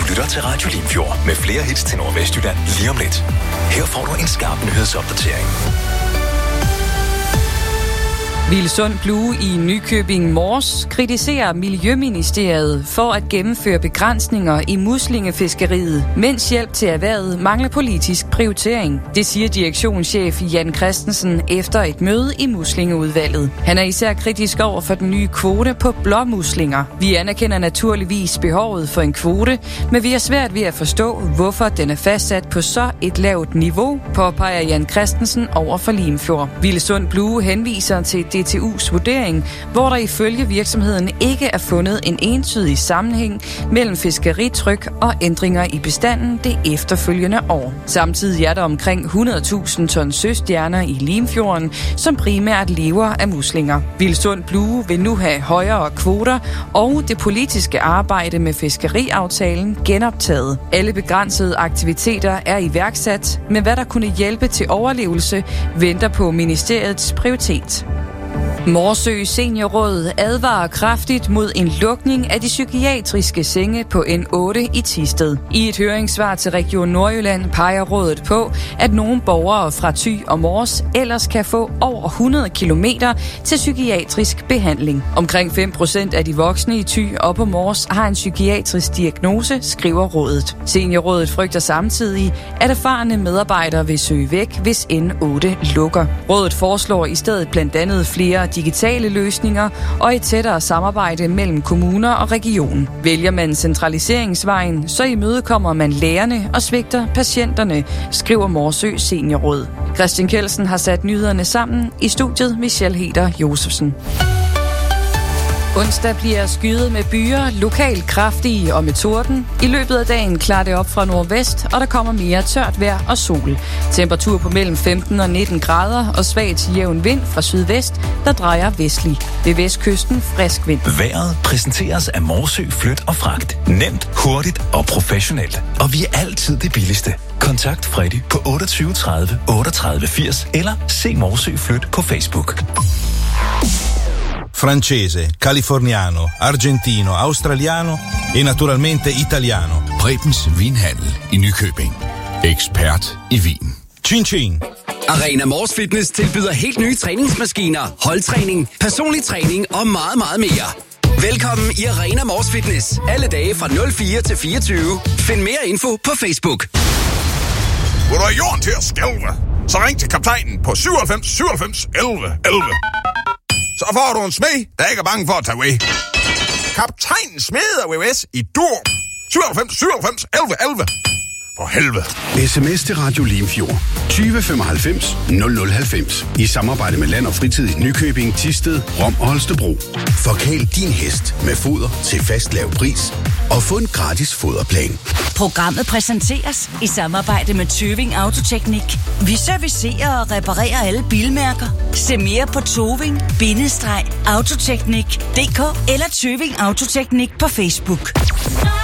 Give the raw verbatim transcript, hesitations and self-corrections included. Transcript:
lytter til Radio Limfjord med flere hits til Nordvestjylland lige om lidt. Her får du en skarp nyhedsopdatering. Vilsund Blue i Nykøbing Mors kritiserer Miljøministeriet for at gennemføre begrænsninger i muslingefiskeriet, mens hjælp til erhvervet mangler politisk prioritering. Det siger direktionschef Jan Christensen efter et møde i muslingeudvalget. Han er især kritisk over for den nye kvote på blåmuslinger. Vi anerkender naturligvis behovet for en kvote, men vi er svært ved at forstå, hvorfor den er fastsat på så et lavt niveau, påpeger Jan Christensen over for Limfjord. Vilsund Blue henviser til D T U's vurdering, hvor der ifølge virksomheden ikke er fundet en entydig sammenhæng mellem fiskeritryk og ændringer i bestanden det efterfølgende år. Samtidig er der omkring hundrede tusind ton søstjerner i Limfjorden, som primært lever af muslinger. Vilsund Blue vil nu have højere kvoter og det politiske arbejde med fiskeriaftalen genoptaget. Alle begrænsede aktiviteter er iværksat, men hvad der kunne hjælpe til overlevelse venter på ministeriets prioritet. Morsø Seniorråd advarer kraftigt mod en lukning af de psykiatriske senge på N otte i Thisted. I et høringssvar til Region Nordjylland peger rådet på, at nogle borgere fra Thy og Mors ellers kan få over hundrede kilometer til psykiatrisk behandling. Omkring fem procent af de voksne i Thy og på Mors har en psykiatrisk diagnose, skriver rådet. Seniorrådet frygter samtidig, at erfarne medarbejdere vil søge væk, hvis N otte lukker. Rådet foreslår i stedet blandt andet flere digitale løsninger og et tættere samarbejde mellem kommuner og region. Vælger man centraliseringsvejen, så imødekommer man lærerne og svigter patienterne, skriver Morsø Seniorråd. Christian Kjeldsen har sat nyhederne sammen. I studiet Michelle Heder Josefsen. Onsdag bliver skyet med byer, lokalt kraftige og med torden. I løbet af dagen klarer det op fra nordvest, og der kommer mere tørt vejr og sol. Temperatur på mellem femten og nitten grader og svag til jævn vind fra sydvest, der drejer vestlig. Ved vestkysten frisk vind. Vejret præsenteres af Morsø Flyt og Fragt. Nemt, hurtigt og professionelt. Og vi er altid det billigste. Kontakt Freddy på otteogtyve tredive otteogtredive firs eller se Morsø Flyt på Facebook. Francese, californiano, argentino, australiano e naturalmente italiano. Prebens Vinhandel i Nykøbing. Ekspert i vin. Chin chin. Arena Mors Fitness tilbyder helt nye træningsmaskiner, holdtræning, personlig træning og meget, meget mere. Velkommen i Arena Mors Fitness. Alle dage fra nul fire til fireogtyve. Find mere info på Facebook. Vil du have jorden til at skælve? Så ring til kaptajnen på syvoghalvfems syvoghalvfems elleve elleve. Så får du en smed, der ikke er bange for at tage away. Kaptajnen smeder V V S i dur. syvoghalvfems syvoghalvfems elleve elleve. For helvede. Sms til Radio Limfjord tyve femoghalvfems nul nul halvfems i samarbejde med Land og Fritid i Nykøbing, Thisted, Rom og Holstebro. Forkæl din hest med foder til fast lav pris og få en gratis foderplan. Programmet præsenteres i samarbejde med Tøving Autoteknik. Vi servicerer og reparerer alle bilmærker. Se mere på toving bindestreg autoteknik punktum d k eller Tøving Autoteknik på Facebook.